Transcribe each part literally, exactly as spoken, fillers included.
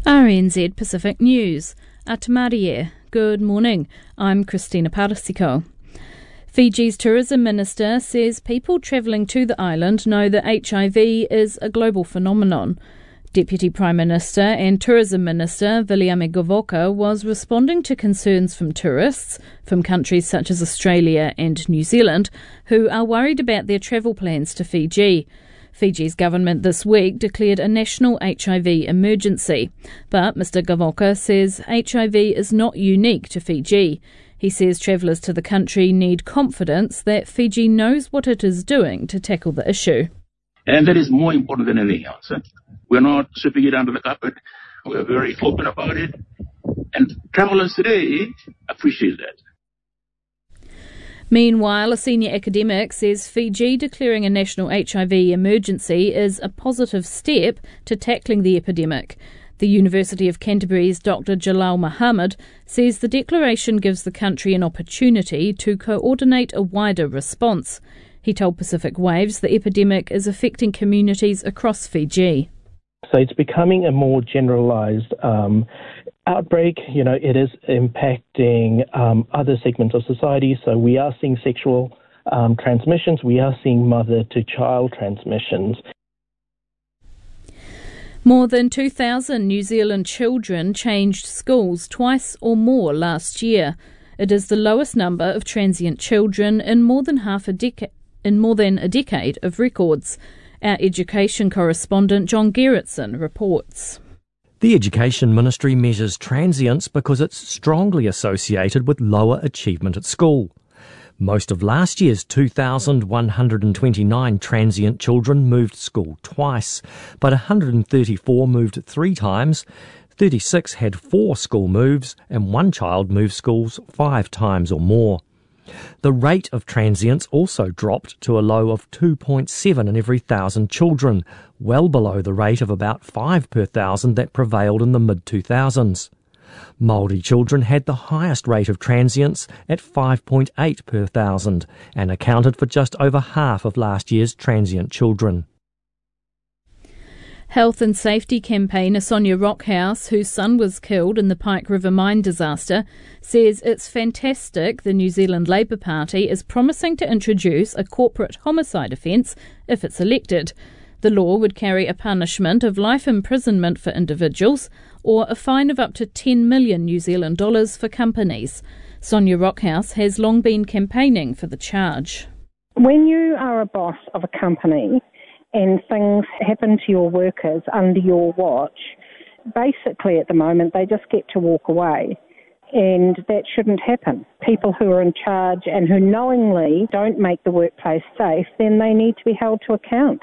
R N Z Pacific News. Atamarie. Good morning. I'm Christina Parasiko. Fiji's tourism minister says people travelling to the island know that H I V is a global phenomenon. Deputy Prime Minister and Tourism Minister Viliame Gavoka was responding to concerns from tourists from countries such as Australia and New Zealand who are worried about their travel plans to Fiji. Fiji's government this week declared a national H I V emergency, but Mister Gavoka says H I V is not unique to Fiji. He says travellers to the country need confidence that Fiji knows what it is doing to tackle the issue. And that is more important than anything else. We're not sweeping it under the carpet. We're very open about it. And travellers today appreciate that. Meanwhile, a senior academic says Fiji declaring a national H I V emergency is a positive step to tackling the epidemic. The University of Canterbury's Doctor Jalal Muhammad says the declaration gives the country an opportunity to coordinate a wider response. He told Pacific Waves the epidemic is affecting communities across Fiji. So it's becoming a more generalised um, outbreak. You know, it is impacting um, other segments of society. So we are seeing sexual um, transmissions. We are seeing mother-to-child transmissions. More than two thousand New Zealand children changed schools twice or more last year. It is the lowest number of transient children in more than half a decade. in more than a decade of records. Our education correspondent John Gerritsen reports. The Education Ministry measures transients because it's strongly associated with lower achievement at school. Most of last year's two thousand one hundred twenty-nine transient children moved school twice, but one hundred thirty-four moved three times, thirty-six had four school moves, and one child moved schools five times or more. The rate of transients also dropped to a low of two point seven in every thousand children, well below the rate of about five per thousand that prevailed in the mid two thousands. Māori children had the highest rate of transients at five point eight per thousand and accounted for just over half of last year's transient children. Health and safety campaigner Sonia Rockhouse, whose son was killed in the Pike River mine disaster, says it's fantastic the New Zealand Labour Party is promising to introduce a corporate homicide offence if it's elected. The law would carry a punishment of life imprisonment for individuals or a fine of up to ten million New Zealand dollars for companies. Sonia Rockhouse has long been campaigning for the charge. When you are a boss of a company and things happen to your workers under your watch, basically at the moment they just get to walk away. And that shouldn't happen. People who are in charge and who knowingly don't make the workplace safe, then they need to be held to account.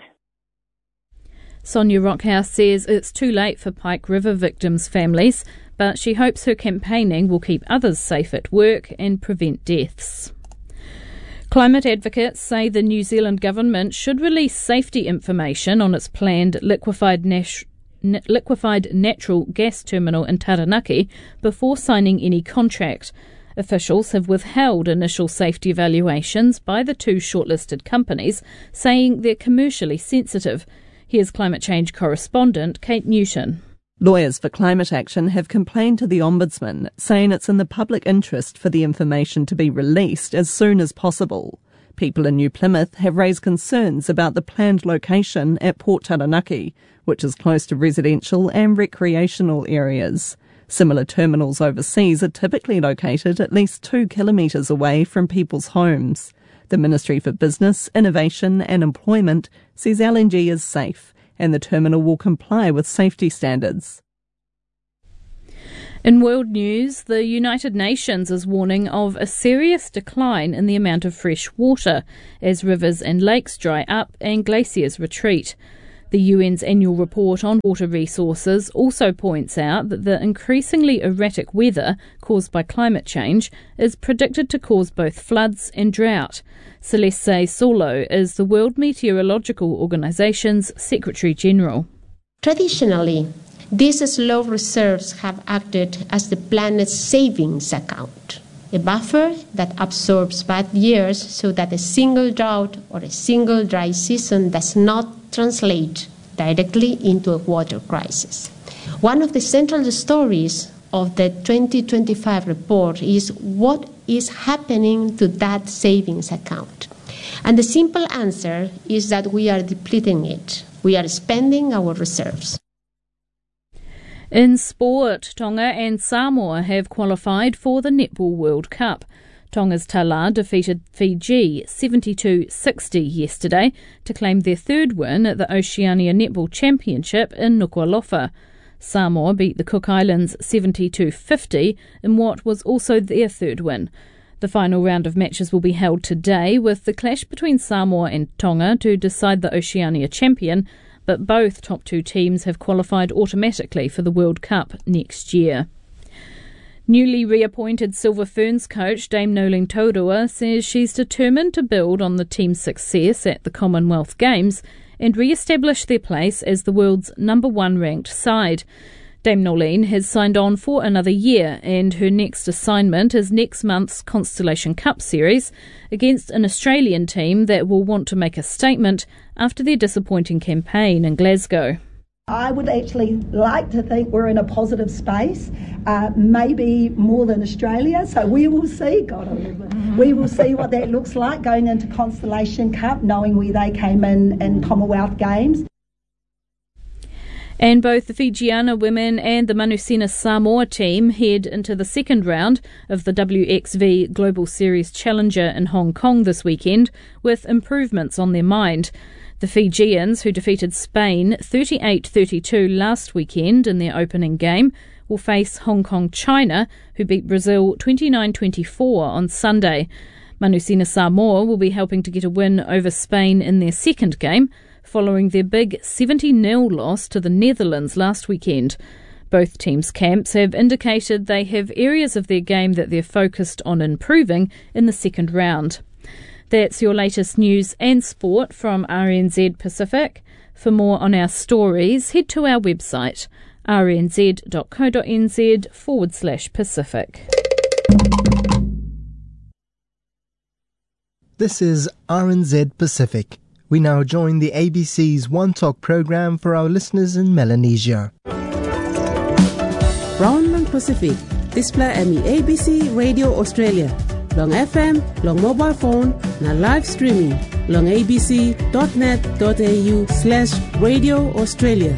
Sonia Rockhouse says it's too late for Pike River victims' families, but she hopes her campaigning will keep others safe at work and prevent deaths. Climate advocates say the New Zealand government should release safety information on its planned liquefied, nat- liquefied natural gas terminal in Taranaki before signing any contract. Officials have withheld initial safety evaluations by the two shortlisted companies, saying they're commercially sensitive. Here's climate change correspondent Kate Newton. Lawyers for Climate Action have complained to the Ombudsman, saying it's in the public interest for the information to be released as soon as possible. People in New Plymouth have raised concerns about the planned location at Port Taranaki, which is close to residential and recreational areas. Similar terminals overseas are typically located at least two kilometres away from people's homes. The Ministry for Business, Innovation and Employment says L N G is safe and the terminal will comply with safety standards. In world news, the United Nations is warning of a serious decline in the amount of fresh water as rivers and lakes dry up and glaciers retreat. The U N's annual report on water resources also points out that the increasingly erratic weather caused by climate change is predicted to cause both floods and drought. Celeste Solo is the World Meteorological Organization's Secretary-General. Traditionally, these slow reserves have acted as the planet's savings account, a buffer that absorbs bad years so that a single drought or a single dry season does not translate directly into a water crisis. One of the central stories of the twenty twenty-five report is what is happening to that savings account. And the simple answer is that we are depleting it. We are spending our reserves. In sport, Tonga and Samoa have qualified for the Netball World Cup. Tonga's Tala defeated Fiji seventy-two sixty yesterday to claim their third win at the Oceania Netball Championship in Nuku'alofa. Samoa beat the Cook Islands seventy-two fifty in what was also their third win. The final round of matches will be held today, with the clash between Samoa and Tonga to decide the Oceania champion, but both top two teams have qualified automatically for the World Cup next year. Newly reappointed Silver Ferns coach Dame Nolene Taurua says she's determined to build on the team's success at the Commonwealth Games and re-establish their place as the world's number one ranked side. Dame Nolene has signed on for another year, and her next assignment is next month's Constellation Cup series against an Australian team that will want to make a statement after their disappointing campaign in Glasgow. I would actually like to think we're in a positive space, uh, maybe more than Australia. So we will see, God, mm-hmm. we will see what that looks like going into Constellation Cup, knowing where they came in in Commonwealth Games. And both the Fijiana women and the Manusina Samoa team head into the second round of the W X V Global Series Challenger in Hong Kong this weekend, with improvements on their mind. The Fijians, who defeated Spain thirty-eight thirty-two last weekend in their opening game, will face Hong Kong China, who beat Brazil twenty-nine twenty-four on Sunday. Manusina Samoa will be helping to get a win over Spain in their second game, following their big seventy nil loss to the Netherlands last weekend. Both teams' camps have indicated they have areas of their game that they're focused on improving in the second round. That's your latest news and sport from R N Z Pacific. For more on our stories, head to our website, rnz.co.nz forward slash Pacific. This is R N Z Pacific. We now join the A B C's One Talk program for our listeners in Melanesia. Round Pacific, display M E A B C Radio Australia. Long F M, long mobile phone, na live streaming, long abc.net.au slash Radio Australia.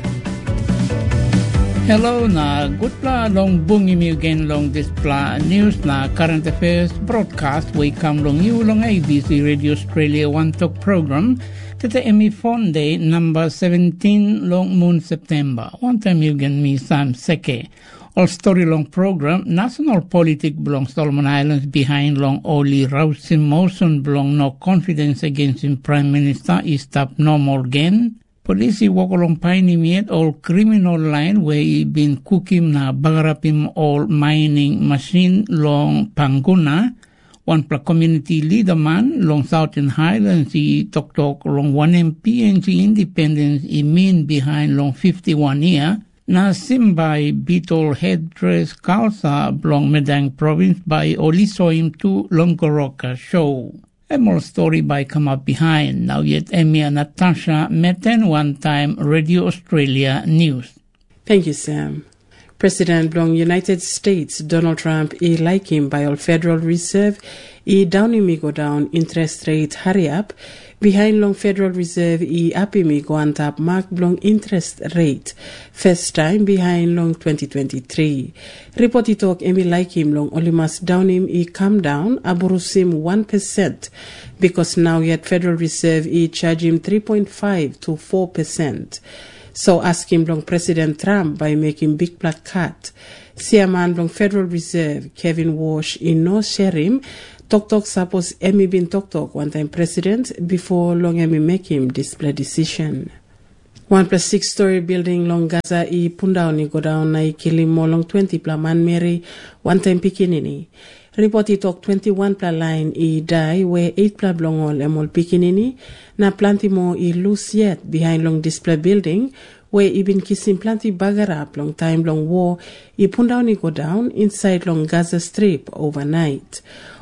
Hello na good pla long bungi mi again long this pla news na current affairs broadcast we come long you long A B C Radio Australia One Talk program tete emi phone day number seventeen long moon September. One time you can me Sam Seke. All story long program, national politic belong Solomon Islands behind long Oli Rausin motion belong no confidence against him Prime Minister is stop no more again. Police walk along Piney Miet all criminal line where he been cooking na bagarapim all mining machine long Panguna. One pla community leader man long Southern Highlands he talk talk long one M P and the independence he mean behind long fifty-one year. Na Simbai Beetle Headdress Kalsa belong Medang province by Olisoim to Longoroka show. A more story by come up behind. Now yet Emia Natasha Meten one time Radio Australia News. Thank you, Sam. President belong United States Donald Trump e like him by all Federal Reserve e down him go down interest rate hurry up. Behind long Federal Reserve e apimi go on top mark long interest rate. First time behind long twenty twenty-three. Reporty talk emi like him long only must down him e come down aburusim one percent because now yet Federal Reserve e charge him three point five to four percent. So ask him long President Trump by making big black cut. Chairman long Federal Reserve Kevin Walsh in no share him. Tok Tok suppose Emi bin Tok Tok one time president before long Emi make him display decision. One plus six story building long Gaza e pundaoni go down na i killing more long twenty pla man Mary one time pikinini. Reporty talk twenty-one pla line e die where eight pla blong all emol pikinini na plenty more e loose yet behind long display building where e been kissing plenty bagger up long time long war e pundaoni go down inside long Gaza Strip overnight.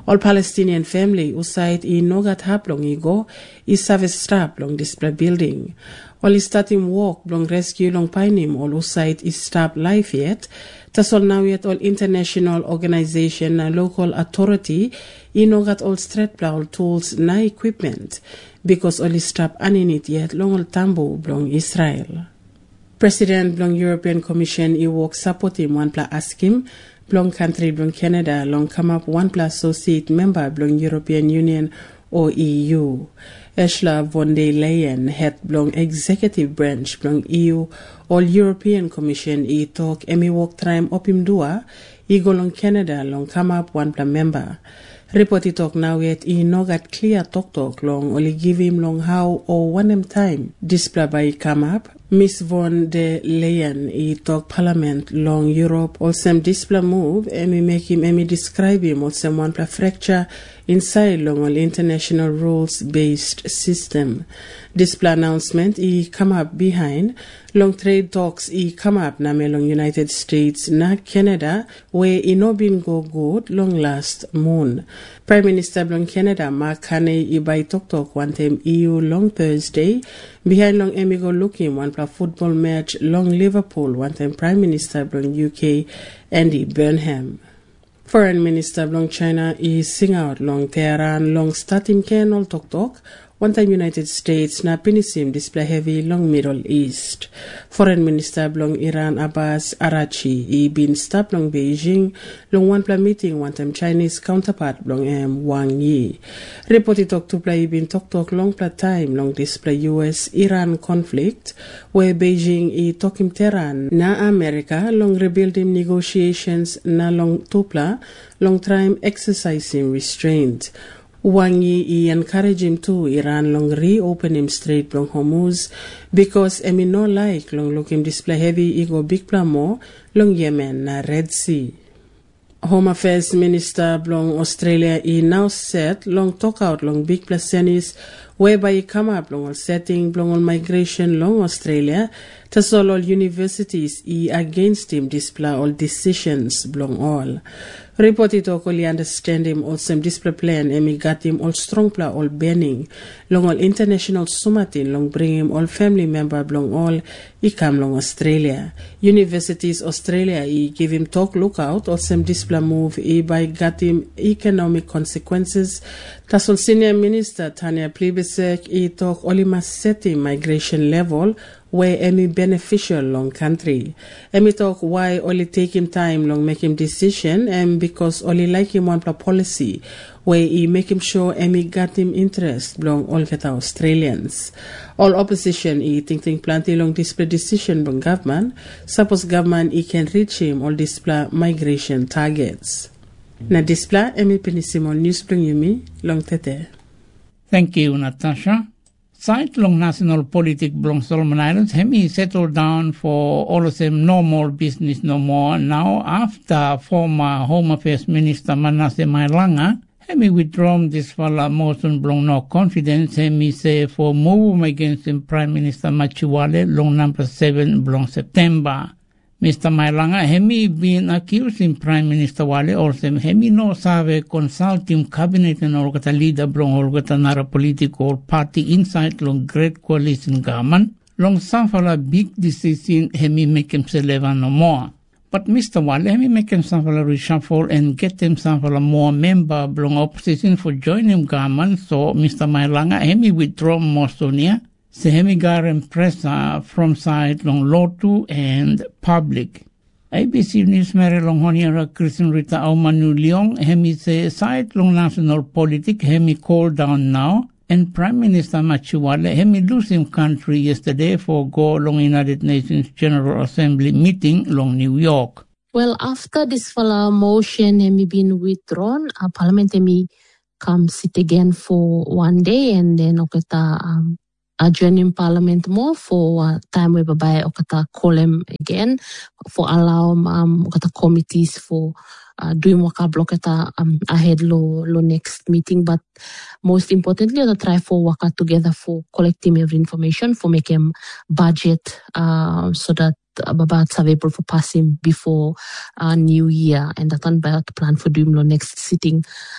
All Palestinian family usait i nogat hap long igo i service strap long display building. All is starting work long rescue long painim all usait is stop life yet. Tasol now yet all international organization and local authority i nogat all straight plow tools na equipment because all is stop aninit yet long all tambo long Israel. President Blong European Commission i work support him one pla ask him Blong country Blong Canada long come up one pla associate member Blong European Union or E U. Ursula von der Leyen head Blong executive branch Blong E U all European Commission i talk emi work time opim dua i go long Canada long come up one pla member. Report it talk now yet i no got clear talk talk long only give him long how or one em time display by come up. Miss von der Leyen i talk parliament long Europe also display move emi make him emi describe him also one pla fracture inside long all international rules based system. Display announcement i come up behind long trade talks i come up na me long United States na Canada where i no been go good long last moon. Prime Minister long Canada Mark Carney i by talk talk one time E U long Thursday behind long emigo looking one pla football match long Liverpool one time Prime Minister long U K Andy Burnham. Foreign Minister long China is sing out long Tehran long starting can all talk talk one time United States na pinisim display heavy long Middle East. Foreign Minister long Iran Abbas Arachi i been stop long Beijing long one pla meeting one time Chinese counterpart long M Wang Yi. Reported talk to play been talk talk long pla time long display U S Iran conflict where Beijing i talking Tehran na America long rebuilding negotiations na long tupla long time exercising restraint. Wang Yi encourage him to Iran long reopen him Strait long Hormuz because emi no like long look him display heavy ego big plan more long Yemen na Red Sea. Home Affairs Minister long Australia he now set long talk out long big placenis whereby he come up long all setting long all migration long Australia to all all universities he against him display all decisions long all. Reported to only understand him also display plan emi got him all strong pla all banning long all international sumatin long bring him all family member long all he come long Australia. Universities Australia he give him talk lookout also display move he by got him economic consequences. Tasol senior minister Tanya Plibersek he talk only must set him migration level where any beneficial long country. Emi talk why only take him time long make him decision and because only like him one policy where he make him sure Emi got him interest long all get Australians. All opposition he think think plenty long display decision from government. Suppose government he can reach him all display migration targets. Na display Emi Penisimol news bring you me long tete. Thank you, Natasha. Site long national politic belong Solomon Islands, Hemi settled down for all of them normal business no more. Now, after former Home Affairs Minister Manasseh Mailanga, Hemi withdrawn this fella motion belong no confidence. Hemi say for move against him Prime Minister Machiwale long number seven belong September. Mister Mailanga, Hemi been accused in Prime Minister Wale also Hemi no save consulting cabinet and orgata leader belong orgata nara political party inside long great coalition government. Long samfala big decision Hemi make him say no more. But Mister Wale Hemi make him samfala reshuffle and get him samfala more member belong opposition for joining government. So Mister Mailanga Hemi withdraw Mosonia. Sehemi Garen pressa from side long Lotu and public. A B C News Mary long Honiera Christian Rita Aumanu Leong Hemi say side long national politic Hemi called down now and Prime Minister Machiwale Hemi lose him country yesterday for go long United Nations General Assembly meeting long New York. Well, after this fella motion Hemi been withdrawn, uh, Parliament Hemi come sit again for one day and then okata um adjourning Parliament more for uh, time whereby okata call him again for allow um okata committees for uh, doing waka block okata um ahead lo lo next meeting, but most importantly okata try for waka together for collecting every information for making budget uh so that about available for passing before uh, New Year and that one by plan for doing lo next sitting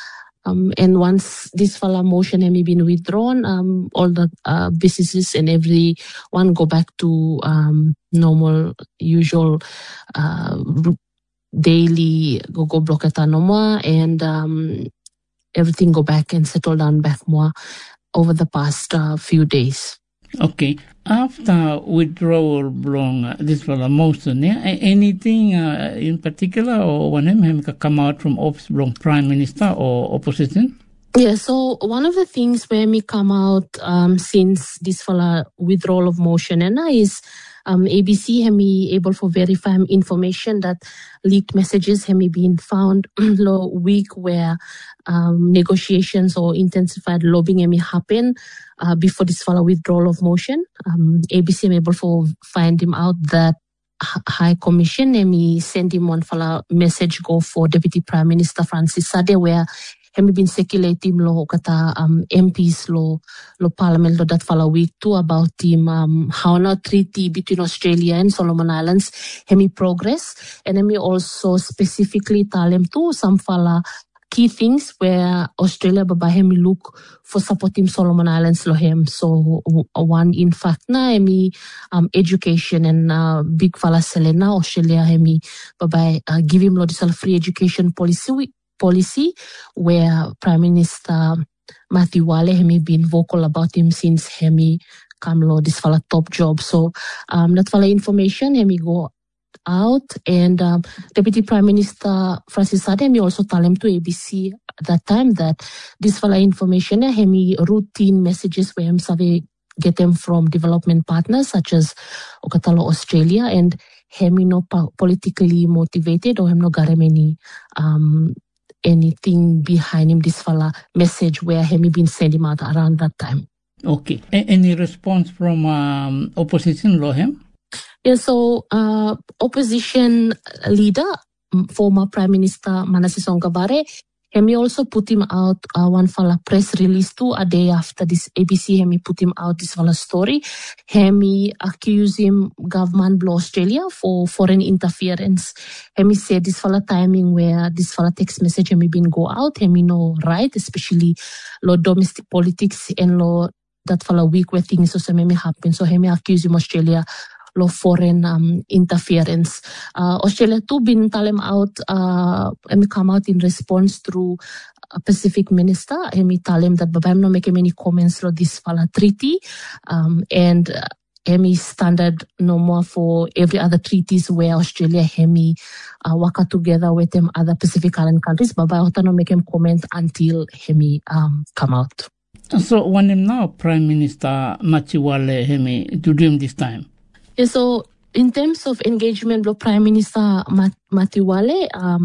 Um, and once this fala motion has been withdrawn, um, all the uh, businesses and everyone go back to um, normal, usual uh, daily go go blocketa no more, and um, everything go back and settle down back more over the past uh, few days. Okay. After withdrawal belong uh, this fala motion, yeah, anything uh, in particular, or when him come out from office belong Prime Minister or opposition? Yeah, so one of the things where me come out um, since this fala withdrawal of motion and is um, A B C have me able to verify information that leaked messages have me been found lo week where um, negotiations or intensified lobbying have me happen uh, before this fala withdrawal of motion. Um, A B C am able to find him out that High Commission and me send him one fala message go for Deputy Prime Minister Francis Sade where Hemi been circulating lo kata um, M Ps lo lo parliament lo that follow week too about team um, how na treaty between Australia and Solomon Islands hemi progress, and hemi also specifically tell him too some fala key things where Australia baba hemi look for supporting Solomon Islands lo hem. So one in fact na hemi um, education and uh, big fala selena Australia hemi baba uh, give him lo this free education policy policy where Prime Minister Matthew Wale hemi been vocal about him since hemi come lo this fala top job. So um that fala information hemi go out, and um, Deputy Prime Minister Francis Sade hemi also tell him to A B C at that time that this fala information hemi routine messages where him save get them from development partners such as Okatalo Australia, and hemi no politically motivated or hemi no garemeni um anything behind him this fala message where hemi been sending him out around that time. Okay. A- any response from um, opposition lo hem? Yeah, so uh, opposition leader, former Prime Minister Manasseh Songabare, hemi also put him out uh, one fala press release too a day after this A B C hemi put him out this fala story. Hemi accuse him government blow Australia for foreign interference. Hemi said this fala timing where this fala text message hemi been go out hemi no right, especially lo domestic politics and lo that fala week where things also hemi happen. So hemi accuse him Australia lo foreign um, interference. Uh, Australia too been tell him out uh, and come out in response through a Pacific minister. Hemi tell him that Babam no make any comments on this fala treaty, um, and uh, hemi standard no more for every other treaties where Australia hemi uh, work together with them other Pacific Island countries. Baba hota no make him comment until hemi um, come out. So when him now Prime Minister Matthew Wale hemi to do him this time. Yeah, so in terms of engagement with Prime Minister Mat- Matthew Wale, um,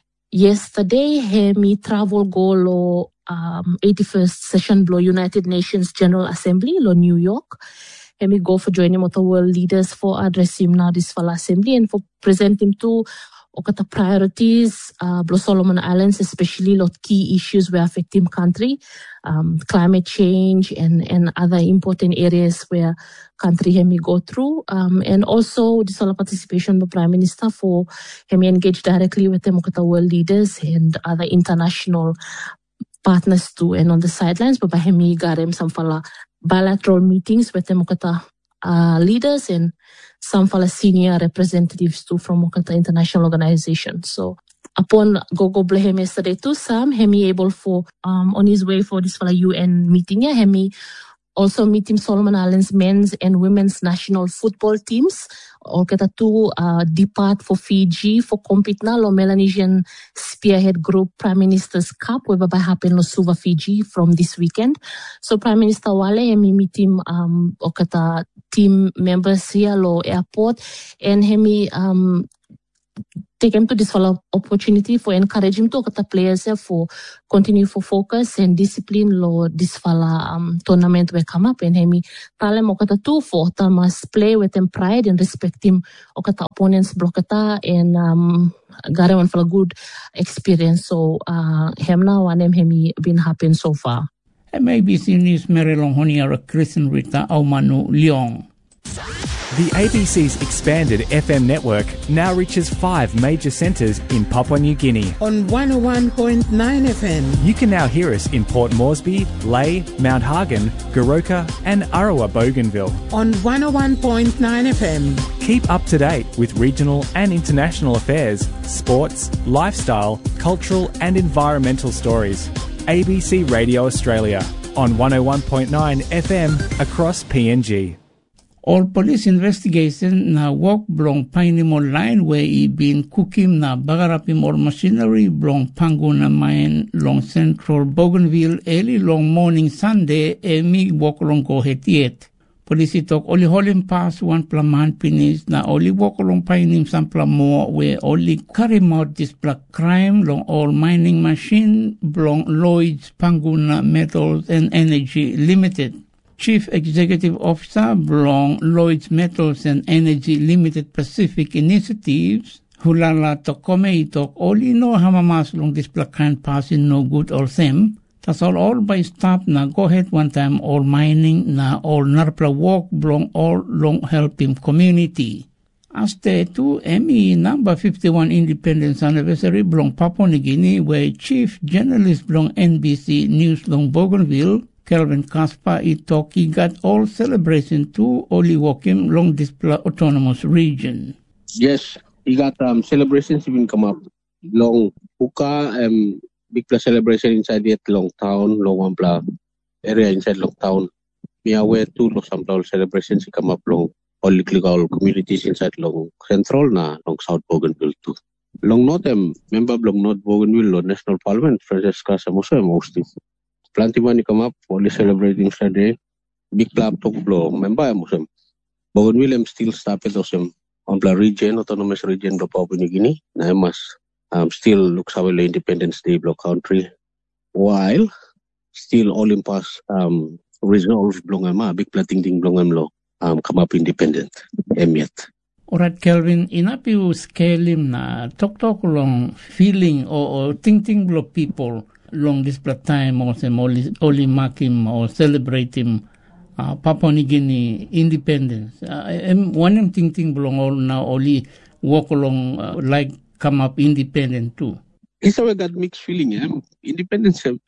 yesterday hemi travel go lo um, eighty-first session lo United Nations General Assembly lo New York. Hemi go for joining with the world leaders for address him now this fala assembly and for present him to okata priorities uh blo Solomon Islands, especially lot key issues where affect him country, um, climate change and and other important areas where country hemi go through, um, and also this all participation by Prime Minister for hemi engage directly with them okata world leaders and other international partners too, and on the sidelines but by hemi got him some fala bilateral meetings with them okata uh, leaders and some fala senior representatives too from Okata international organization. So upon Gogo Blehem yesterday too, Sam hemi able for um on his way for this fala U N meeting. Yeah, hemi also meet him Solomon Islands men's and women's national football teams. Okata too uh depart for Fiji for compete na lo Melanesian Spearhead Group Prime Minister's Cup where by happen lo Suva Fiji from this weekend. So Prime Minister Wale hemi meet him um Okata team members here lo airport and hemi um take him to this follow opportunity for encourage him to okata players here for continue for focus and discipline lo this fala um tournament will come up, and hemi tell him okata too for ta must play with them pride and respect him okata opponents blockata and um got him for a good experience. So uh him now and him hemi been happen so far. And maybe it's in this Marilong Honiara Christian Rita Aumanu Leong. The A B C's expanded F M network now reaches five major centres in Papua New Guinea. On one oh one point nine F M. You can now hear us in Port Moresby, Lae, Mount Hagen, Goroka and Arawa Bougainville. On one oh one point nine F M. Keep up to date with regional and international affairs, sports, lifestyle, cultural and environmental stories. A B C Radio Australia on one oh one point nine F M across P N G. All police investigation na work blong Painimol line where he been cooking na bagarapim or machinery blong Panguna mine long central Bougainville early long morning Sunday e mi walk long go hetiet. Police talk only holding pass one plaman finish na only walk along Painim sampla more where only carry out this black crime long all mining machine blong Lloyd's Panguna Metals and Energy Limited. Chief Executive Officer belong Lloyd's Metals and Energy Limited Pacific Initiatives, Hulala Tokome Itok, only no hamamas long this black kind passing no good or them. That's all all by stop na go ahead one time all mining na all narpla walk belong all long helping community. As the two M E number fifty-one Independence Anniversary belong Papua New Guinea where Chief Journalist belong N B C News long Bougainville, Kelvin Kaspar Itoki got all celebration too, only walking long this autonomous region. Yes, he got um, celebrations even come up. Long Puka, um, big plus celebration inside it, long town, long Wampla area inside long town. Me aware too, long some celebrations come up long all legal communities inside long central na long South Bougainville too. Long not um, member long North Bougainville or National Parliament, Francesca Samosa mostly. Plenty money come up, only celebrating Sunday. Big club talk blow. Member Muslim. Bougainville am still started awesome. On the region, autonomous region of Papua New Guinea. Na mas um, still looks how Independence Day block country. While still all in pass um resolve blongama, big plating ding blongam law um come up independent. Em yet. Alright, Kelvin, inapi scale him na talk talk long feeling or, or thinking blow people. Long this time or some only, only mark him or celebrate him uh, Papua New Guinea independence. Uh, one am thinking belong all now only walk along uh, like come up independent too. It's always got mixed feeling. Eh? Independence uh,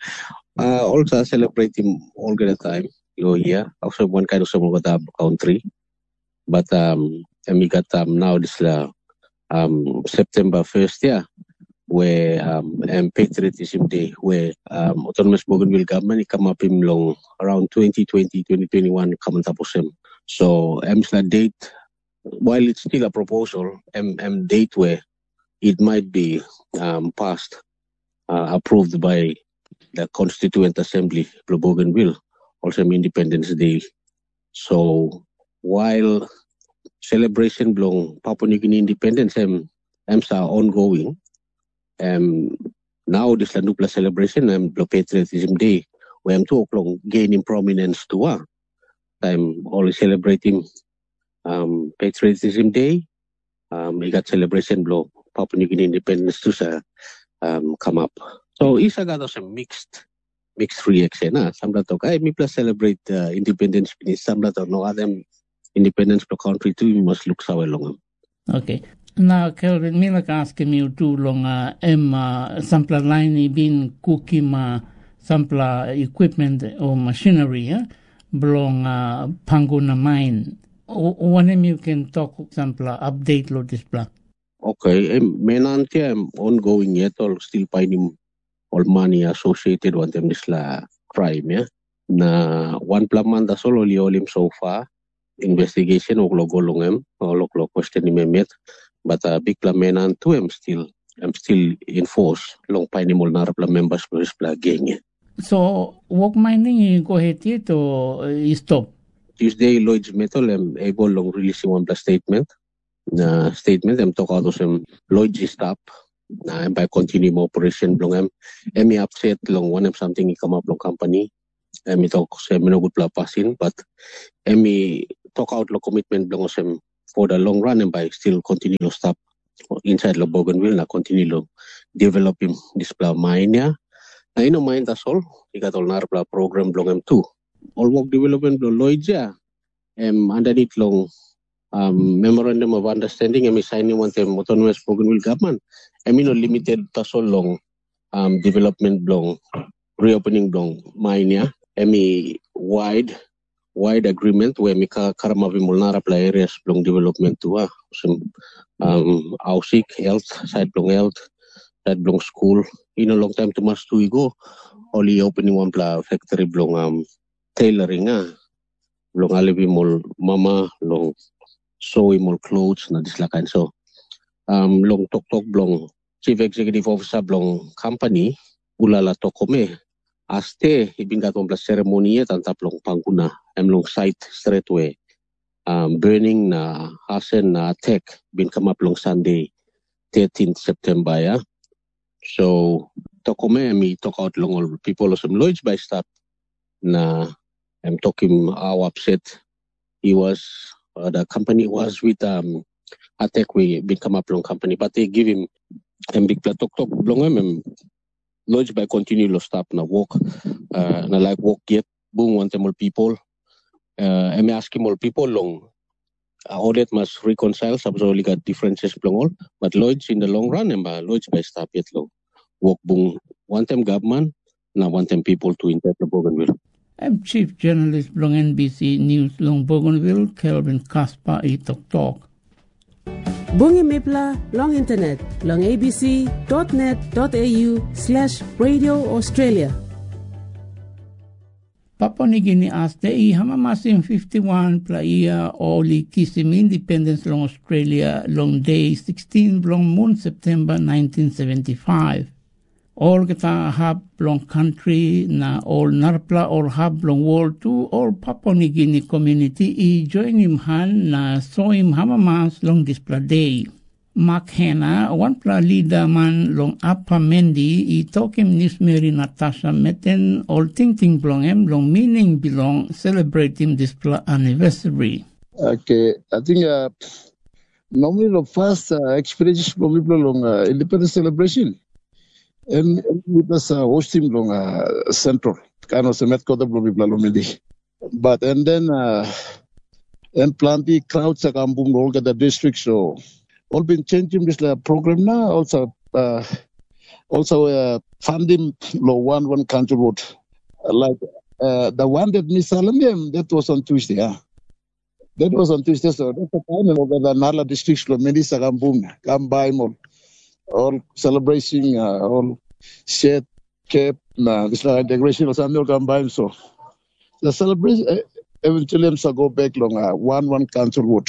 also celebrate him all the time. You yeah, also one kind of some of the country, but um, and we got um now this uh, um September first yeah. Where um, um Patriotism Day, where um autonomous Bougainville government come up in long around twenty twenty, twenty twenty-one come tapos him. So M's um, date, while it's still a proposal, M M date where it might be um passed, uh, approved by the Constituent Assembly of Bougainville, also Independence Day. So while celebration belong Papua New Guinea independence M M's are ongoing. Um, now this Landupla celebration and um, Patriotism Day, where I'm two o'clock gaining prominence to uh, I'm always celebrating um, Patriotism Day. Um, we got celebration blow Papua New Guinea independence to uh, um, come up. So isa got some mixed mixed reaction. Ah, some that talk, I me plus celebrate uh, independence. Some that no other independence per country too. You must look so along. Okay. Now, Kelvin, me like asking you too long uh, em uh, sampla line been cooking uh, sampla equipment or machinery eh? belong uh, Panguna mine. One of you can talk sampla update lo this plan. Okay, em menanti am ongoing yet all still finding all money associated with them this la crime yeah. Na one plan das all oli olim so far investigation og logo longem or logo question ni memet. But a uh, big plamenan too, I'm still, I'm still in force. Long painimol na rapla members for this gang. So, work mining, you go ahead yet or you stop? Tuesday, Lloyd's Metal, I'm able long releasing one plus statement. Na statement, I'm talking about some Lloyd's stop. Na I'm by continuing operation long I'm, I'm upset long one of something come up long company. I'm talk I'm no good pla passing, but I'm talk out long commitment long some. For the long run and by still continue to stop inside the Bougainville na continue to develop him this pla mine yeah. Na ino mine that's all. He got all narpla program long M two. All work development lo Lloyd's yeah. Um underneath long um, memorandum of understanding and signing one them autonomous Bougainville government. I mean, no limited to so long um, development blong, reopening blong, mine ya. I mean, wide, wide agreement where mika karamavi mulnara play areas blong development to ah, some um, housing, health, side blong health, side blong school. In a long time to mas to go, only opening one pla factory blong um tailoring ah, blong alibi mol mama long. Sewing more clothes na dislakan so um long tok tok blong chief executive officer blong company ulala tokome aste ibingat pla ceremony tanta blong pangguna em long site straightway um burning na hasen na attack bin come up long Sunday thirteenth September ya. So tokome mi talk out long all people of some Lloyds by start na I'm talking how upset he was. Uh, the company was with um attack we become up long company, but they give him a big talk talk long him lodge by continue to stop na walk uh na like walk yet boom want them all people uh and me ask him all people long uh, all that must reconcile some only got differences long all but lodge in the long run and by lodge by stop yet long walk boom want them government na want them people to interpret the Bougainville. I'm Chief Journalist Long N B C News Long Bougainville, Kelvin Kaspa i Tok Tok. Bungi Mipla Long Internet long abc.net.au slash Radio Australia. Papua New Guinea aste i hamamasin fifty-one pla ia o li kisim independence long Australia long day sixteen long moon September nineteen seventy-five. All kita hab long country na all narpla all hab long world to all Papua New Guinea community i join him han na so him hamamas long display day. Mark Hanna, one pla leader man long Upper Mendi i talk him Nis Mary Natasha meten all ting ting blong em long meaning belong celebrate him display anniversary. Okay, I think uh, normally the first uh, experience probably long uh, independence celebration. And it was uh, hosting long uh, central kind of semet kota blomidi. But and then uh, and plenty crowds are come all the district so all been changing this uh, program now also uh, also uh, funding low one one country road uh, like uh, the one that Miss Salamiam that was on Tuesday. Yeah. That was on Tuesday so that's the time of the Nala district lo medi sagambum come by more. All celebration, uh, all shared cap, uh, this like integration or something combined. So the celebration uh, eventually I'm go back long uh, one one council road.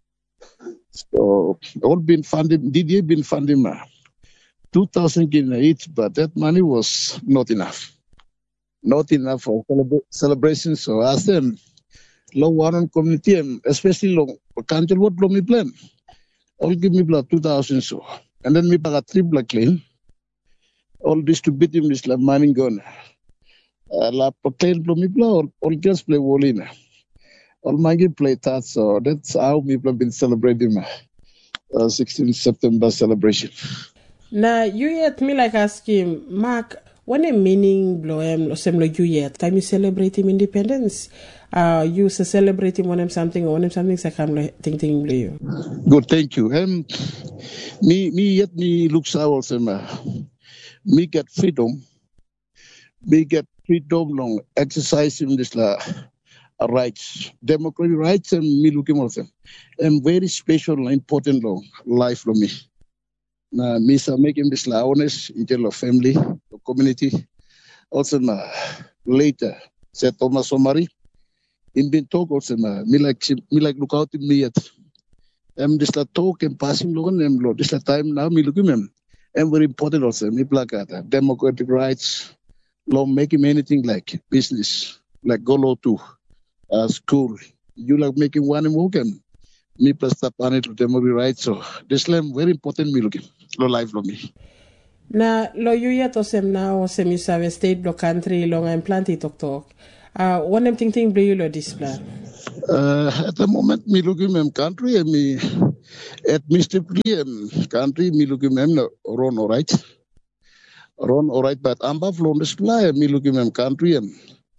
So all been funded. D D A been funding uh, two thousand Guinea each, but that money was not enough. Not enough for celebra- celebration. So I asked them, long one on community, especially long council road, long me plan. All give me blood two thousand so. And then we got three black clean. All distribute him this like mining gun. La proclaim play all all girls play wallina. All my play that so that's how people have been celebrating uh, sixteenth September celebration. Now you yet me like ask him, Mark, what a meaning blow him or similar you yet time you celebrate him independence. Uh, you say celebrating when him something or when him something so come like ting ting blue you. Good, thank you. Um, me me yet me looks out uh, me get freedom. Me get freedom long exercising this uh, rights, democratic rights and me looking at them. And very special and important long life for me. Now me so making this like honest in terms of family, community. Also uh, later said Thomas Omari. In been talk also me like me like look out in me yet. I'm just like talk and passing long and lo this like time now me looking them. And very important also me like that democratic rights, law making anything like business, like go law to uh, school. You like making one and work and me plus the planet to democratic rights. So this like very important me looking law life for me. Na lo you yet also now semi save state block country long and plenty talk talk. Uh, one them thing thing blue you lo display. Uh, at the moment, me looking at country and me administratively and country me looking at run all right, run all right. But I'm back from display me looking at country and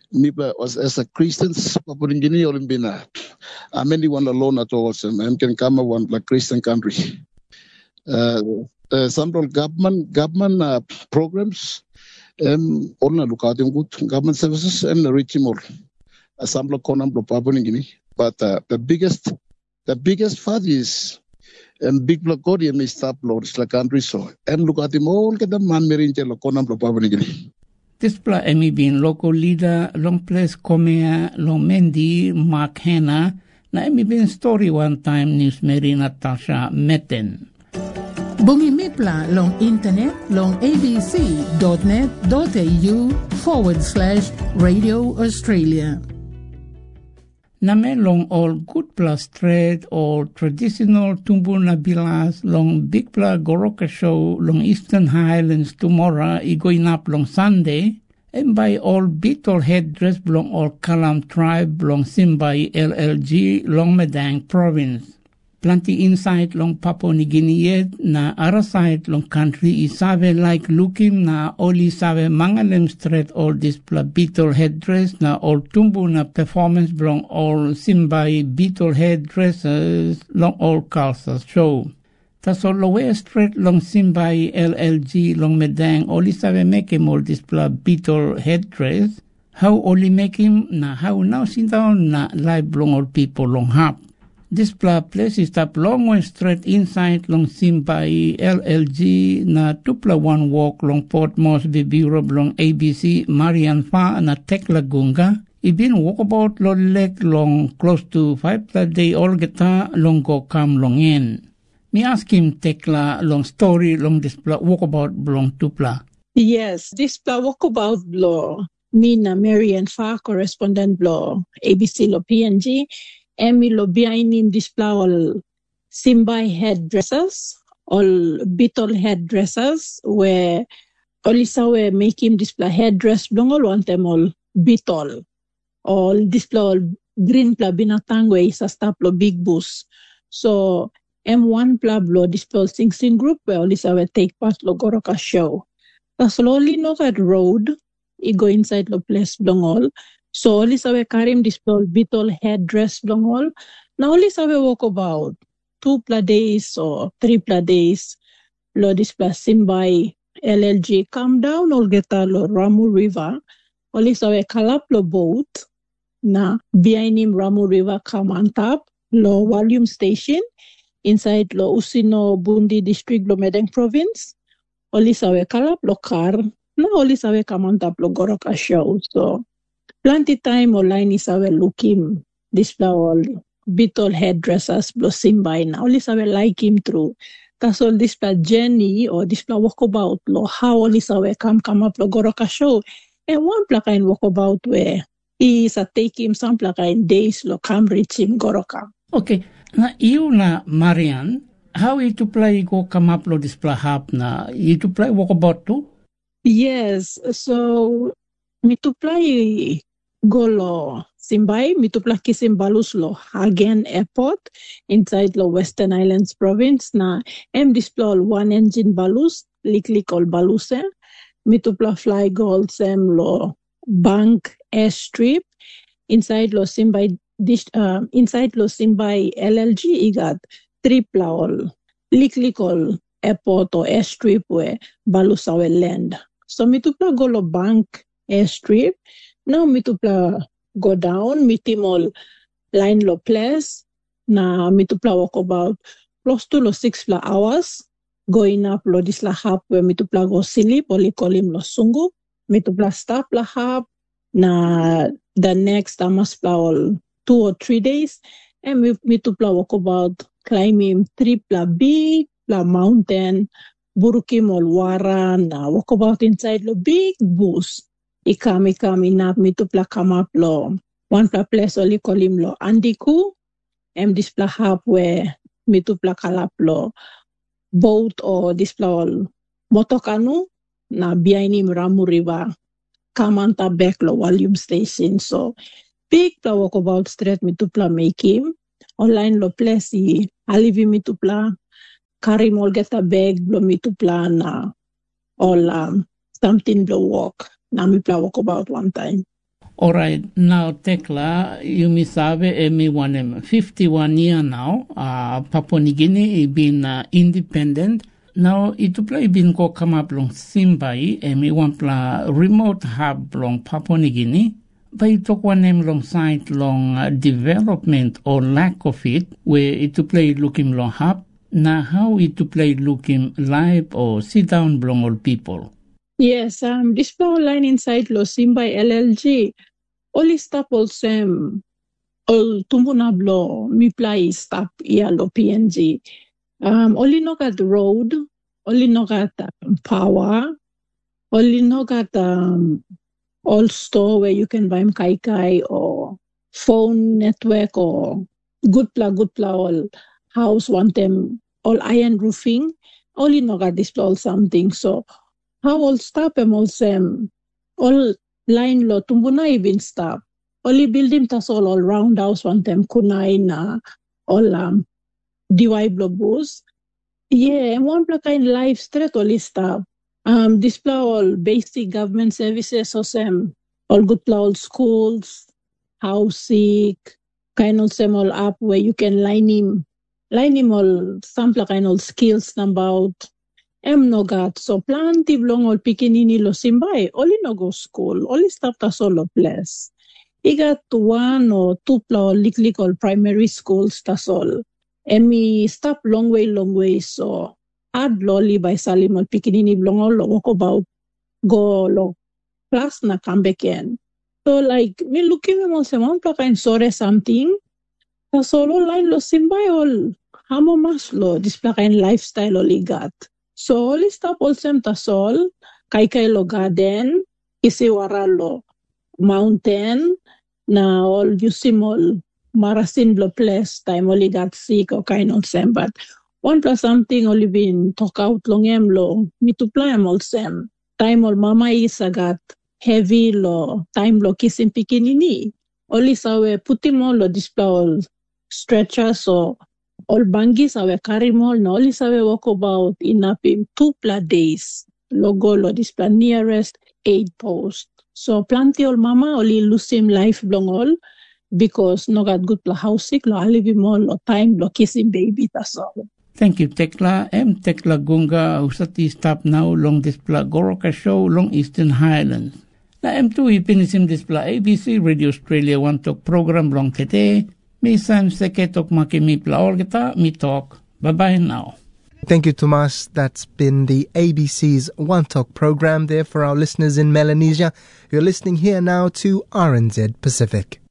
me was as a Christians Papua New Guinea Olimbina. I many one alone at all. So I can come one like Christian country. Uh, uh, central government government uh, programs. Um, all look at them good government services and reach more. A sample conam Papua New Guinea. But uh, the biggest, the biggest fact is, and big block audience is top lords like country so. And look at them all get the man merinche loconam Papua New Guinea. This pla emi bin local leader long place Komea long Mendi Mark Hanna na emi bin story one time news Mary Natasha Metten. Bungi Mipla long internet long abc.net.au forward slash Radio Australia. Name long all good plus trade or traditional tumbuna bilas long big pla Goroka show long Eastern Highlands tomorrow i going up long Sunday and by all Beetle headdress long all Kalam tribe long Simbai L L G long Medang province. Plenty inside long Papua New Guinea na other side long country isabe like looking na oli sabe mangalem straight all this pla Beetle headdress na all tumbu na performance long all Simbai Beetle headdresses long all cultures show. Tas all lower straight long Simbai L L G long Medang oli sabe make him all this pla Beetle headdress. How only make him na how now sit down na live long all people long hap. This place is up long way straight inside long Simbai L L G na tupla one walk long Port Moresby Bureau long A B C Marian Fa na Tekla Gunga. I been walkabout lo leg long close to five pla day all geta long go come long in. Me ask him Tekla long story long this pla walkabout long tupla. Yes, this pla walkabout lo me na Marian Fa correspondent lo A B C lo P N G. Emi lo behind him display all Simbai headdresses, all Beetle headdresses, where Olisa we make him display headdress, long all want them all Beetle. All display all green pla binatang we is a stap lo big bus. So M one pla lo display sing sing group where Olisa we take part lo Goroka show. So slowly know that road, he go inside lo place long all. So only sawe karim display Beetle headdress long all. Now only sawe walk about two pla days or three pla days. Lo display Simbai L L G come down or get a lo Ramu River. Only sawe kalap lo boat. Na behind him Ramu River come on top. Lo volume station inside lo Usino Bundi district lo Medang province. Only sawe kalap lo car. Na only sawe come on top lo Goroka show. So plenty time online is our looking this all Beetle headdressers blow Simbai now. Only sawe like him through. That's all this journey or this walkabout lo how only sawe come come up lo Goroka show. And one plaka in walkabout where he is a take him some plaka in days lo come reach him Goroka. Okay. Na you na Marian, how you to play go come up lo this hap na you to play walkabout too? Yes. So me to play go lo Simbai, me to play Kisimbalus lo Hagen Airport inside lo Western Islands province na em display one engine balus liklik all baluse. Me to play fly gold sem lo Bank Airstrip inside lo Simbai dish uh, inside lo Simbai L L G igat triple all liklik all airport or airstrip where balusa will land. So me to play go lo Bank Airstrip. Now me to play go down, meet him all line lo place. Na me to play walk about close to lo six fla hours. Going up lo dis la hap where me to play go sleep or li call him lo sungu. Me to play stop la hap. Na the next I must play all two or three days. And me, me to play walk about climbing three pla big pla mountain. Burukim all wara na walk about inside lo big bus. Ikam ikam inap me to pla come up lo one pla place only call him lo Andiku. Em this pla hap where me to pla kalap lo boat or this pla all motokanu na behind him Ramu River. Kamanta back lo volume station. So big pla walk about straight me to pla make him. Online lo place he alivi me to pla. Carry all get a bag blow me to plan uh, all um, something blow walk. Now me play walk about one time. All right, now Tekla, you may sabe, emi one fifty-one year now, uh, Papua New Guinea been uh, independent. Now, itu play bin ko come up long Simbai, emi one pla remote hub long Papua New Guinea. But it took one name long side long uh, development or lack of it, where it to play looking long hub. Now, how it to play looking live or sit down long all people? Yes, um, this power line inside lo Simbai L L G. Only stop also um, all tumbuna blo mi play stop yeah lo P N G. Um, only no got the road, only no got um, power, only no got um, all store where you can buy kai kai or phone network or good pla good pla all house want them all iron roofing. Only no got this all something. So how all stop them also um, all line lo tumbuna even stop. Only building tas all all round house want them kunai na all um D Y blobos. Yeah, and one plaka in life straight only stop. Um display all basic government services so some all good all schools, housing, kind of some all up where you can line him line him all some plaka in all skills about em no got so plenty long all pikinini lo Simbai, only no go school, only stop tas all place. He got one or two pla lik all primary schools tas all. And me stop long way, long way. So add lolly by Salim or pikinini long all walk about go long class na come back in. So like me looking at also one plaka in sore something. Tas all line lo Simbai all hamo mas lo this plaka in lifestyle only got. So only stop also tas all kai kai lo garden isi waralo mountain na all yusim all marasin blo place time only got sick or kind of same but one plus something only been talk out long em lo me to play em all same time all mama is a got heavy lo time lo kissing pikinini only sawe putim all lo display all stretchers or all bangis sawe carry all no only sawe walk about enough in two pla days logo lo display nearest aid post. So plenty all mama only lose him life long all because no got good pla housing lo alivi more lo time lo kissing baby that's all. Thank you, Tekla. Em Tekla Gunga usati stop now long this pla Goroka show long Eastern Highlands. Na em tu ipinisim this pla A B C Radio Australia one talk program long today. Mi san seke tok maki mi pla orgeta mi talk. Bye bye now. Thank you, Tomas. That's been the A B C's One Talk program there for our listeners in Melanesia. You're listening here now to R N Z Pacific.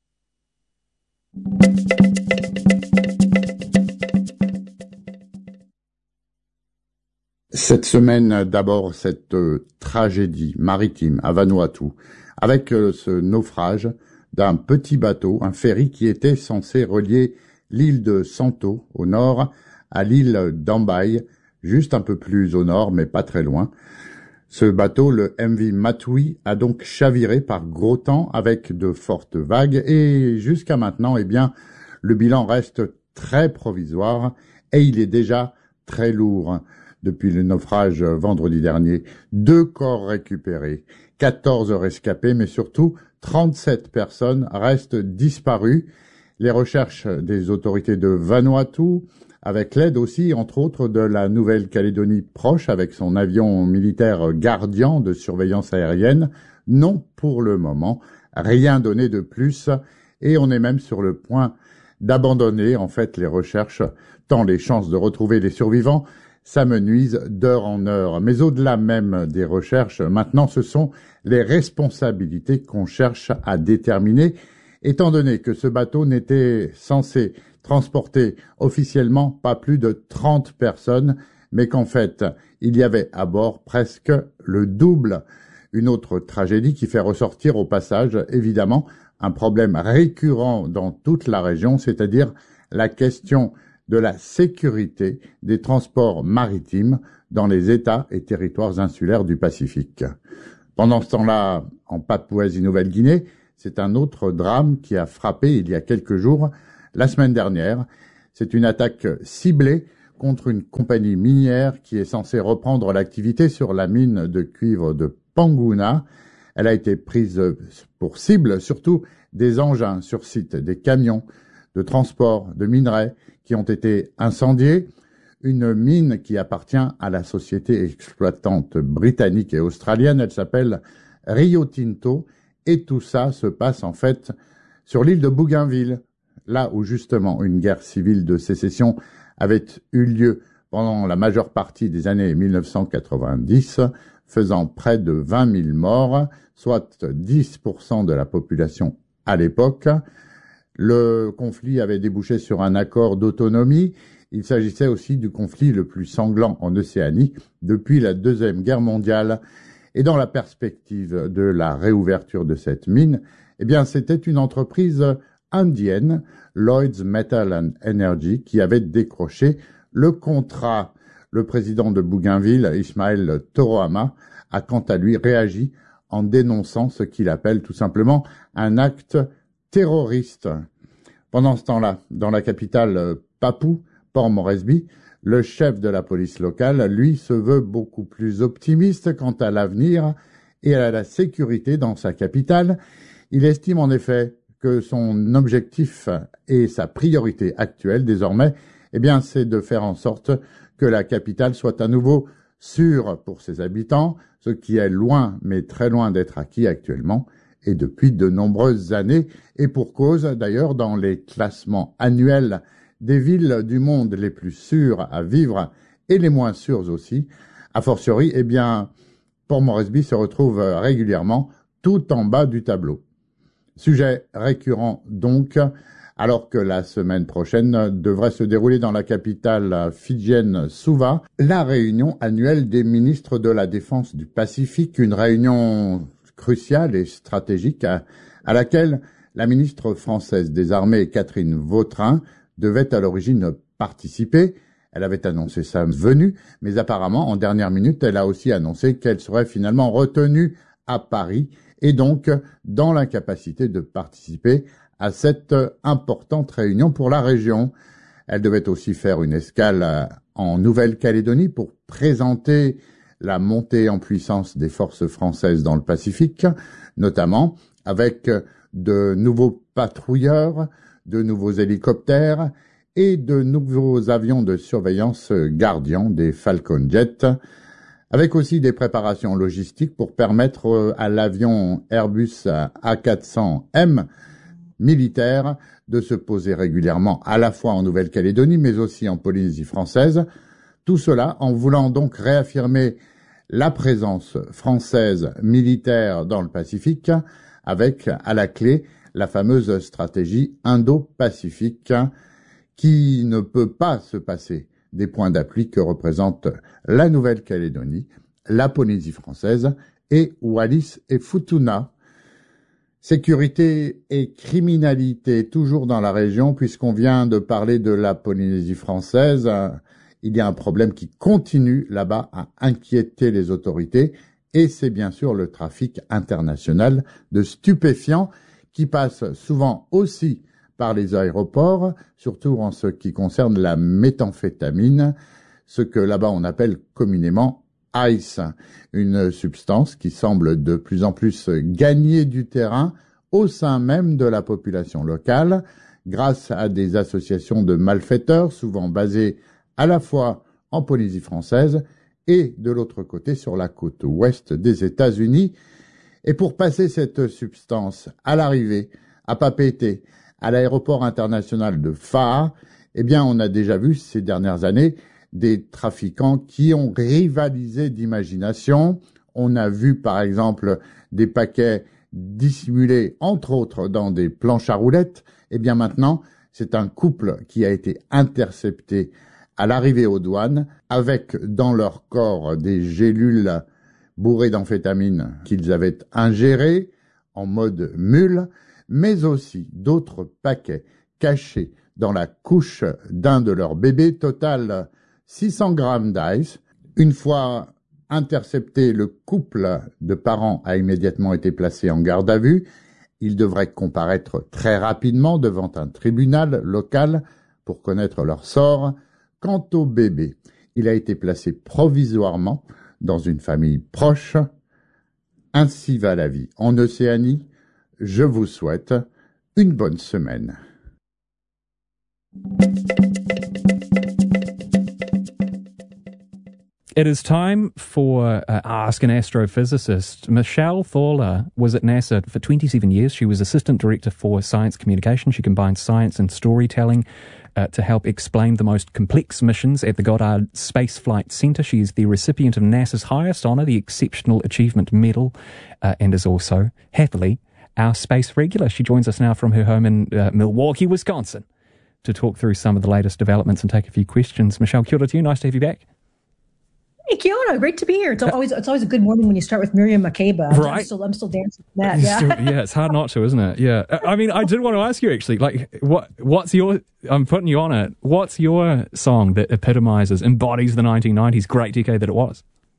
Cette semaine, d'abord, cette euh, tragédie maritime à Vanuatu, avec euh, ce naufrage d'un petit bateau, un ferry qui était censé relier l'île de Santo au nord à l'île d'Ambaï, juste un peu plus au nord, mais pas très loin. Ce bateau, le M V Matui, a donc chaviré par gros temps avec de fortes vagues et jusqu'à maintenant, eh bien, le bilan reste très provisoire et il est déjà très lourd. Depuis le naufrage vendredi dernier, deux corps récupérés, quatorze rescapés, mais surtout trente-sept personnes restent disparues. Les recherches des autorités de Vanuatu, avec l'aide aussi, entre autres, de la Nouvelle-Calédonie proche, avec son avion militaire Guardian de surveillance aérienne, n'ont pour le moment rien donné de plus, et on est même sur le point d'abandonner, en fait, les recherches, tant les chances de retrouver les survivants s'amenuisent d'heure en heure. Mais au-delà même des recherches, maintenant, ce sont les responsabilités qu'on cherche à déterminer, étant donné que ce bateau n'était censé transporter officiellement pas plus de trente personnes, mais qu'en fait, il y avait à bord presque le double. Une autre tragédie qui fait ressortir au passage, évidemment, un problème récurrent dans toute la région, c'est-à-dire la question de la sécurité des transports maritimes dans les États et territoires insulaires du Pacifique. Pendant ce temps-là, en Papouasie-Nouvelle-Guinée, c'est un autre drame qui a frappé il y a quelques jours. La semaine dernière, c'est une attaque ciblée contre une compagnie minière qui est censée reprendre l'activité sur la mine de cuivre de Panguna. Elle a été prise pour cible surtout des engins sur site, des camions de transport de minerais qui ont été incendiés, une mine qui appartient à la société exploitante britannique et australienne, elle s'appelle Rio Tinto, et tout ça se passe en fait sur l'île de Bougainville, là où justement une guerre civile de sécession avait eu lieu pendant la majeure partie des années mille neuf cent quatre-vingt-dix, faisant près de vingt mille morts, soit dix pour cent de la population à l'époque. Le conflit avait débouché sur un accord d'autonomie. Il s'agissait aussi du conflit le plus sanglant en Océanie depuis la Deuxième Guerre mondiale. Et dans la perspective de la réouverture de cette mine, eh bien, c'était une entreprise indienne, Lloyds Metal and Energy, qui avait décroché le contrat. Le président de Bougainville, Ismaël Torohama, a quant à lui réagi en dénonçant ce qu'il appelle tout simplement un acte terroriste. Pendant ce temps-là, dans la capitale Papou, Port Moresby, le chef de la police locale, lui, se veut beaucoup plus optimiste quant à l'avenir et à la sécurité dans sa capitale. Il estime en effet que son objectif et sa priorité actuelle désormais, eh bien, c'est de faire en sorte que la capitale soit à nouveau sûre pour ses habitants, ce qui est loin, mais très loin d'être acquis actuellement et depuis de nombreuses années, et pour cause d'ailleurs dans les classements annuels des villes du monde les plus sûres à vivre et les moins sûres aussi. A fortiori, eh bien, Port Moresby se retrouve régulièrement tout en bas du tableau. Sujet récurrent donc, alors que la semaine prochaine devrait se dérouler dans la capitale fidjienne Suva, la réunion annuelle des ministres de la Défense du Pacifique, une réunion cruciale et stratégique à, à laquelle la ministre française des Armées, Catherine Vautrin, devait à l'origine participer. Elle avait annoncé sa venue, mais apparemment, en dernière minute, elle a aussi annoncé qu'elle serait finalement retenue à Paris et donc dans l'incapacité de participer à cette importante réunion pour la région. Elle devait aussi faire une escale en Nouvelle-Calédonie pour présenter la montée en puissance des forces françaises dans le Pacifique, notamment avec de nouveaux patrouilleurs, de nouveaux hélicoptères et de nouveaux avions de surveillance Guardian, des Falcon Jet, avec aussi des préparations logistiques pour permettre à l'avion Airbus A quatre cents M militaire de se poser régulièrement à la fois en Nouvelle-Calédonie mais aussi en Polynésie française. Tout cela en voulant donc réaffirmer la présence française militaire dans le Pacifique avec à la clé la fameuse stratégie Indo-Pacifique qui ne peut pas se passer des points d'appui que représentent la Nouvelle-Calédonie, la Polynésie française et Wallis et Futuna. Sécurité et criminalité toujours dans la région, puisqu'on vient de parler de la Polynésie française. Il y a un problème qui continue là-bas à inquiéter les autorités, et c'est bien sûr le trafic international de stupéfiants qui passe souvent aussi par les aéroports, surtout en ce qui concerne la méthamphétamine, ce que là-bas on appelle communément ice, une substance qui semble de plus en plus gagner du terrain au sein même de la population locale, grâce à des associations de malfaiteurs, souvent basées à la fois en Polynésie française et de l'autre côté sur la côte ouest des États-Unis. Et pour passer cette substance à l'arrivée, à Papeete, à l'aéroport international de Faa, eh bien, on a déjà vu ces dernières années des trafiquants qui ont rivalisé d'imagination. On a vu, par exemple, des paquets dissimulés, entre autres, dans des planches à roulettes. Eh bien, maintenant, c'est un couple qui a été intercepté à l'arrivée aux douanes avec dans leur corps des gélules bourrés d'amphétamine qu'ils avaient ingérés en mode mule, mais aussi d'autres paquets cachés dans la couche d'un de leurs bébés, total six cents grammes d'ice. Une fois intercepté, le couple de parents a immédiatement été placé en garde à vue. Ils devraient comparaître très rapidement devant un tribunal local pour connaître leur sort. Quant au bébé, il a été placé provisoirement dans une famille proche. Ainsi va la vie. En Océanie, je vous souhaite une bonne semaine. It is time for uh, Ask an Astrophysicist. Michelle Thaler was at NASA for twenty-seven years. She was Assistant Director for Science Communication. She combined science and storytelling uh, to help explain the most complex missions at the Goddard Space Flight Center. She is the recipient of NASA's highest honor, the Exceptional Achievement Medal, uh, and is also, happily, our space regular. She joins us now from her home in uh, Milwaukee, Wisconsin, to talk through some of the latest developments and take a few questions. Michelle, kia ora to you. Nice to have you back. Hey, kia ora. Great to be here. It's always it's always a good morning when you start with Miriam Makeba. Right. I'm still, I'm still dancing with that. Yeah. Still, yeah, it's hard not to, isn't it? Yeah. I mean, I did want to ask you, actually, like, what what's your, I'm putting you on it, what's your song that epitomizes, embodies the nineteen nineties, great decade that it was?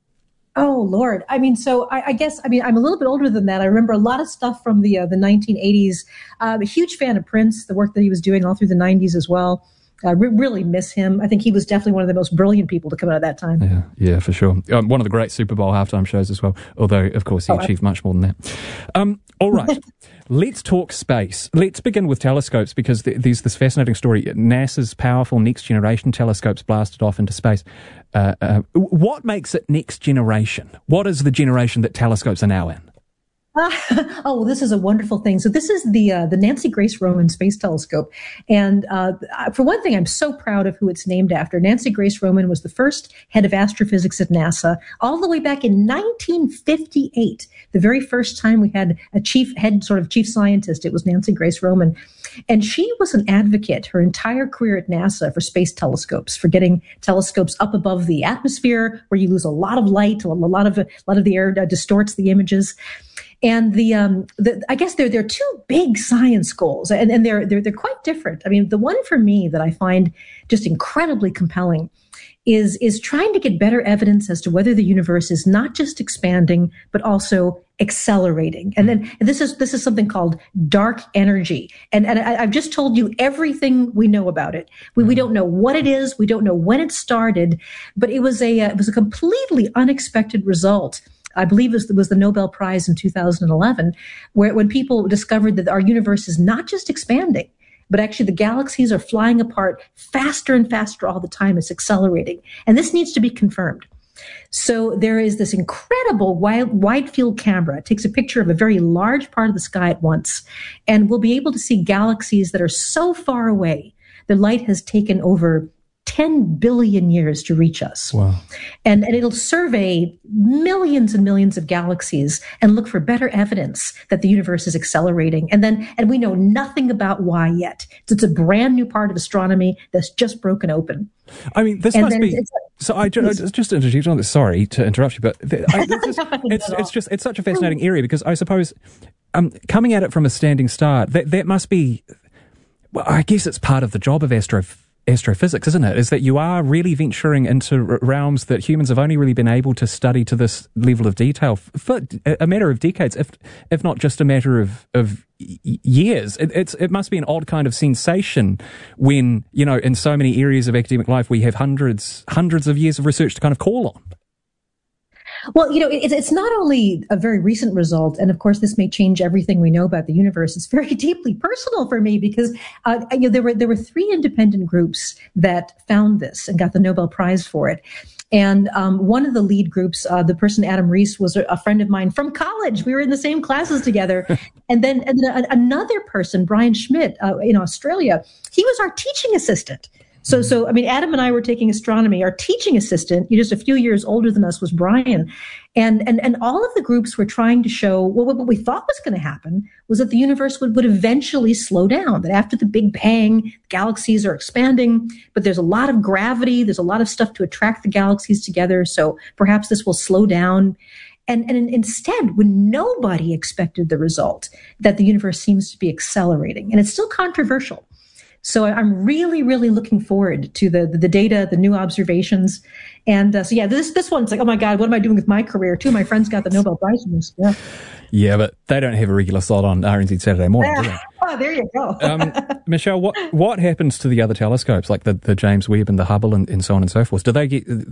Oh, Lord. I mean, so I, I guess, I mean, I'm a little bit older than that. I remember a lot of stuff from the uh, the nineteen eighties. I'm a huge fan of Prince, the work that he was doing all through the nineties as well. I re- really miss him. I think he was definitely one of the most brilliant people to come out of that time. Yeah, yeah, for sure. Um, one of the great Super Bowl halftime shows as well, although, of course, he oh, achieved much more than that. Um, all right, let's talk space. Let's begin with telescopes, because th- there's this fascinating story. NASA's powerful next-generation telescopes blasted off into space. Uh, uh, what makes it next generation? What is the generation that telescopes are now in? Uh, oh, well, this is a wonderful thing. So this is the uh, the Nancy Grace Roman Space Telescope. And uh, for one thing, I'm so proud of who it's named after. Nancy Grace Roman was the first head of astrophysics at NASA all the way back in nineteen fifty-eight. The very first time we had a chief head, sort of chief scientist, it was Nancy Grace Roman. And she was an advocate her entire career at NASA for space telescopes, for getting telescopes up above the atmosphere where you lose a lot of light, a lot of, a lot of the air distorts the images. And the, um, the, I guess there, there are two big science goals, and, and they're, they're, they're quite different. I mean, the one for me that I find just incredibly compelling is, is trying to get better evidence as to whether the universe is not just expanding, but also accelerating. And then and this is, this is something called dark energy. And, and I, I've just told you everything we know about it. We, we don't know what it is. We don't know when it started, but it was a, uh, it was a completely unexpected result. I believe it was, it was the Nobel Prize in two thousand eleven, where when people discovered that our universe is not just expanding, but actually the galaxies are flying apart faster and faster all the time. It's accelerating. And this needs to be confirmed. So there is this incredible wide, wide field camera. It takes a picture of a very large part of the sky at once, and we'll be able to see galaxies that are so far away. The light has taken over ten billion years to reach us. Wow. And, and it'll survey millions and millions of galaxies and look for better evidence that the universe is accelerating. And then, and we know nothing about why yet. It's a brand new part of astronomy that's just broken open. I mean, this and must be. It's, so I just, just to interject on this. Sorry to interrupt you, but the, I, it's, just, it's, it's just it's such a fascinating area, because I suppose um, coming at it from a standing start, that that must be. Well, I guess it's part of the job of astro. astrophysics, isn't it? Is that you are really venturing into r- realms that humans have only really been able to study to this level of detail for a matter of decades, if if not just a matter of of years. It, it's it must be an odd kind of sensation when, you know, in so many areas of academic life we have hundreds hundreds of years of research to kind of call on. Well, you know, it's, it's not only a very recent result, and of course, this may change everything we know about the universe. It's very deeply personal for me, because uh, you know, there were there were three independent groups that found this and got the Nobel Prize for it. And um, one of the lead groups, uh, the person, Adam Rees, was a, a friend of mine from college. We were in the same classes together. and then, and then a, another person, Brian Schmidt, uh, in Australia, he was our teaching assistant. So, so I mean, Adam and I were taking astronomy. Our teaching assistant, just a few years older than us, was Brian. And and and all of the groups were trying to show, well, what we thought was going to happen was that the universe would, would eventually slow down, that after the Big Bang, galaxies are expanding, but there's a lot of gravity, there's a lot of stuff to attract the galaxies together, so perhaps this will slow down. And, and instead, when nobody expected the result, that the universe seems to be accelerating, and it's still controversial. So I'm really, really looking forward to the the, the data, the new observations. And uh, so, yeah, this this one's like, oh, my God, what am I doing with my career? Two of my friends got the Nobel Prize for this. Yeah, yeah, but they don't have a regular slot on R N Z Saturday morning, do they? Oh, there you go. um, Michelle, what what happens to the other telescopes, like the, the James Webb and the Hubble and, and so on and so forth? Do they get